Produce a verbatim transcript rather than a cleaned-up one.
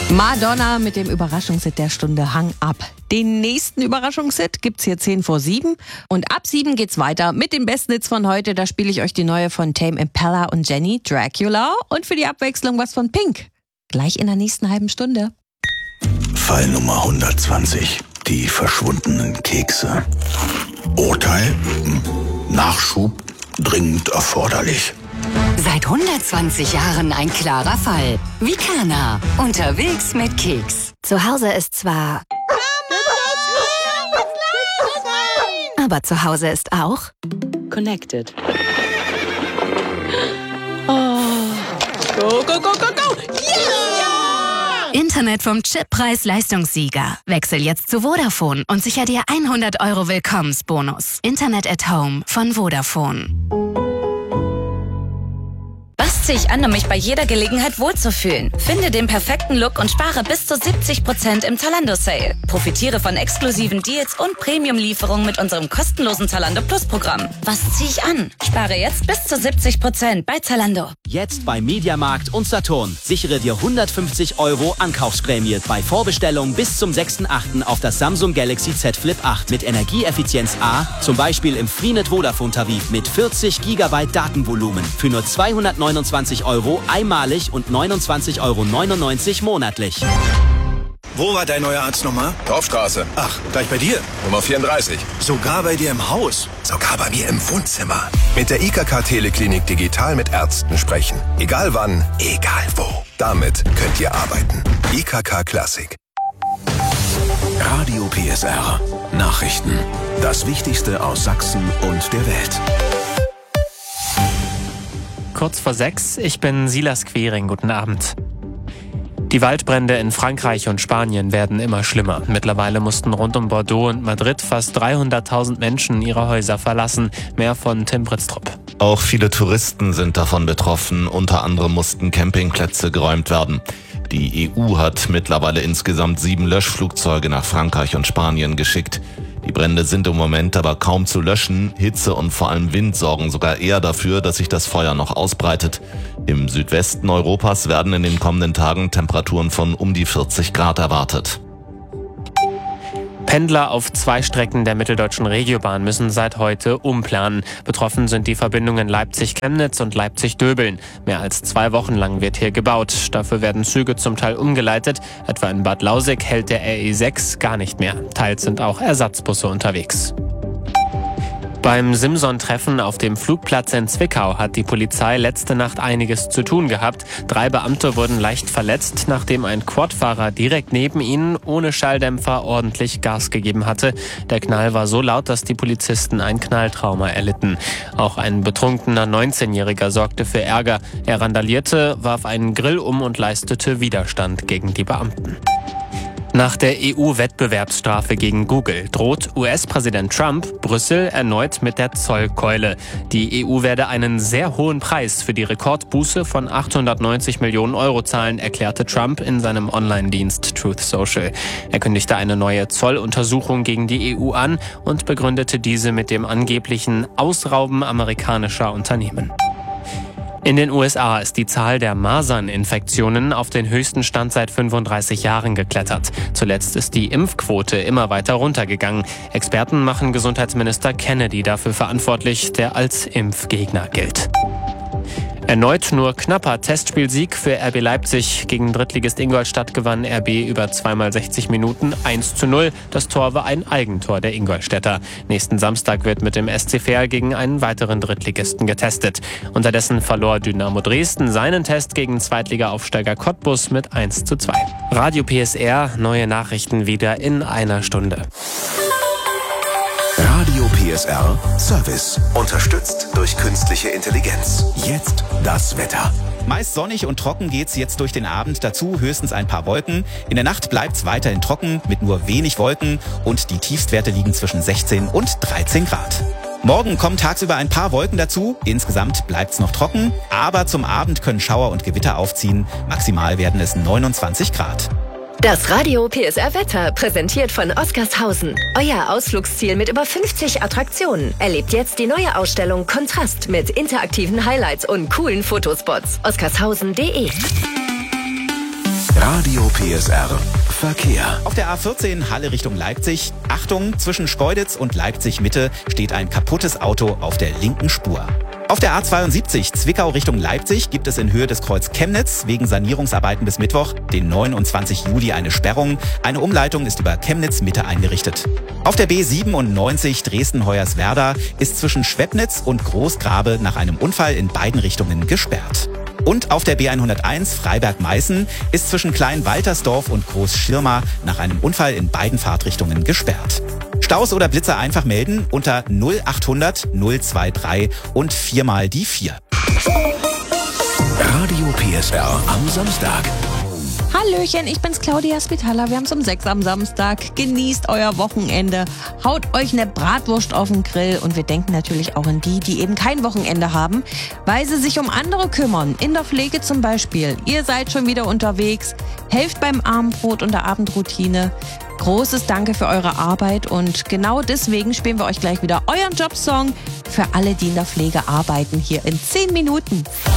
Madonna mit dem Überraschungshit der Stunde Hang Up. Den nächsten Überraschungshit gibt's hier zehn vor sieben. Und ab sieben geht's weiter mit den besten Hits von heute. Da spiele ich euch die neue von Tame Impala und Jenny, Dracula. Und für die Abwechslung was von Pink. Gleich in der nächsten halben Stunde. Fall Nummer hundertzwanzig. Die verschwundenen Kekse. Urteil? Nachschub? Dringend erforderlich. Seit hundertzwanzig Jahren ein klarer Fall. Vikana. Unterwegs mit Keks. Zu Hause ist zwar... Aber zu Hause ist auch... Connected. Oh. Go, go, go, go, go! Yeah! Internet vom Chippreis-Leistungssieger. Wechsel jetzt zu Vodafone und sicher dir hundert Euro Willkommensbonus. Internet at Home von Vodafone. Was ziehe ich an, um mich bei jeder Gelegenheit wohlzufühlen? Finde den perfekten Look und spare bis zu siebzig Prozent im Zalando-Sale. Profitiere von exklusiven Deals und Premium-Lieferungen mit unserem kostenlosen Zalando Plus-Programm. Was ziehe ich an? Spare jetzt bis zu siebzig Prozent bei Zalando. Jetzt bei Mediamarkt und Saturn. Sichere dir hundertfünfzig Euro Ankaufsprämie bei Vorbestellung bis zum sechsten achten auf das Samsung Galaxy Z Flip acht mit Energieeffizienz A, zum Beispiel im Freenet Vodafone-Tarif mit vierzig Gigabyte Datenvolumen für nur zweihundertneunundzwanzig Euro einmalig und neunundzwanzig Euro neunundneunzig monatlich. Wo war dein neuer Arzt nochmal? Dorfstraße. Ach, gleich bei dir? Nummer vierunddreißig. Sogar bei dir im Haus? Sogar bei mir im Wohnzimmer. Mit der I K K Teleklinik digital mit Ärzten sprechen. Egal wann, egal wo. Damit könnt ihr arbeiten. I K K Klassik. Radio P S R. Nachrichten. Das Wichtigste aus Sachsen und der Welt. Kurz vor sechs, ich bin Silas Quering, guten Abend. Die Waldbrände in Frankreich und Spanien werden immer schlimmer. Mittlerweile mussten rund um Bordeaux und Madrid fast dreihunderttausend Menschen ihre Häuser verlassen. Mehr von Tim Britztrup. Auch viele Touristen sind davon betroffen. Unter anderem mussten Campingplätze geräumt werden. Die E U hat mittlerweile insgesamt sieben Löschflugzeuge nach Frankreich und Spanien geschickt. Die Brände sind im Moment aber kaum zu löschen. Hitze und vor allem Wind sorgen sogar eher dafür, dass sich das Feuer noch ausbreitet. Im Südwesten Europas werden in den kommenden Tagen Temperaturen von um die vierzig Grad erwartet. Pendler auf zwei Strecken der Mitteldeutschen Regiobahn müssen seit heute umplanen. Betroffen sind die Verbindungen Leipzig-Chemnitz und Leipzig-Döbeln. Mehr als zwei Wochen lang wird hier gebaut. Dafür werden Züge zum Teil umgeleitet. Etwa in Bad Lausick hält der R E sechs gar nicht mehr. Teils sind auch Ersatzbusse unterwegs. Beim Simson-Treffen auf dem Flugplatz in Zwickau hat die Polizei letzte Nacht einiges zu tun gehabt. Drei Beamte wurden leicht verletzt, nachdem ein Quadfahrer direkt neben ihnen ohne Schalldämpfer ordentlich Gas gegeben hatte. Der Knall war so laut, dass die Polizisten ein Knalltrauma erlitten. Auch ein betrunkener neunzehnjähriger sorgte für Ärger. Er randalierte, warf einen Grill um und leistete Widerstand gegen die Beamten. Nach der E U-Wettbewerbsstrafe gegen Google droht U S-Präsident Trump Brüssel erneut mit der Zollkeule. Die E U werde einen sehr hohen Preis für die Rekordbuße von achthundertneunzig Millionen Euro zahlen, erklärte Trump in seinem Online-Dienst Truth Social. Er kündigte eine neue Zolluntersuchung gegen die E U an und begründete diese mit dem angeblichen Ausrauben amerikanischer Unternehmen. In den U S A ist die Zahl der Maserninfektionen auf den höchsten Stand seit fünfunddreißig Jahren geklettert. Zuletzt ist die Impfquote immer weiter runtergegangen. Experten machen Gesundheitsminister Kennedy dafür verantwortlich, der als Impfgegner gilt. Erneut nur knapper Testspielsieg für R B Leipzig. Gegen Drittligist Ingolstadt gewann R B über zweimal sechzig Minuten eins zu null. Das Tor war ein Eigentor der Ingolstädter. Nächsten Samstag wird mit dem S C Verl gegen einen weiteren Drittligisten getestet. Unterdessen verlor Dynamo Dresden seinen Test gegen Zweitliga-Aufsteiger Cottbus mit eins zu zwei. Radio P S R, neue Nachrichten wieder in einer Stunde. Radio P S R Service. Unterstützt durch künstliche Intelligenz. Jetzt das Wetter. Meist sonnig und trocken geht's jetzt durch den Abend. Dazu höchstens ein paar Wolken. In der Nacht bleibt's weiterhin trocken mit nur wenig Wolken und die Tiefstwerte liegen zwischen sechzehn und dreizehn Grad. Morgen kommen tagsüber ein paar Wolken dazu. Insgesamt bleibt's noch trocken, aber zum Abend können Schauer und Gewitter aufziehen. Maximal werden es neunundzwanzig Grad. Das Radio P S R Wetter, präsentiert von Oscarshausen. Euer Ausflugsziel mit über fünfzig Attraktionen. Erlebt jetzt die neue Ausstellung Kontrast mit interaktiven Highlights und coolen Fotospots. oscarshausen punkt de Radio P S R Verkehr. Auf der A vierzehn Halle Richtung Leipzig. Achtung, zwischen Schkeuditz und Leipzig Mitte steht ein kaputtes Auto auf der linken Spur. Auf der A zweiundsiebzig Zwickau Richtung Leipzig gibt es in Höhe des Kreuz Chemnitz wegen Sanierungsarbeiten bis Mittwoch, den neunundzwanzigsten Juli, eine Sperrung. Eine Umleitung ist über Chemnitz Mitte eingerichtet. Auf der B siebenundneunzig Dresden-Hoyerswerda ist zwischen Schwebnitz und Großgrabe nach einem Unfall in beiden Richtungen gesperrt. Und auf der B hunderteins Freiberg-Meißen ist zwischen Klein-Waltersdorf und Groß-Schirma nach einem Unfall in beiden Fahrtrichtungen gesperrt. Staus oder Blitzer einfach melden unter null achthundert null dreiundzwanzig und viermal die vier. Radio P S R am Samstag. Hallöchen, ich bin's Claudia Spitaler. Wir haben's um sechs am Samstag. Genießt euer Wochenende. Haut euch eine Bratwurst auf den Grill. Und wir denken natürlich auch an die, die eben kein Wochenende haben, weil sie sich um andere kümmern. In der Pflege zum Beispiel. Ihr seid schon wieder unterwegs. Helft beim Abendbrot und der Abendroutine. Großes Danke für eure Arbeit. Und genau deswegen spielen wir euch gleich wieder euren Jobsong für alle, die in der Pflege arbeiten. Hier in zehn Minuten.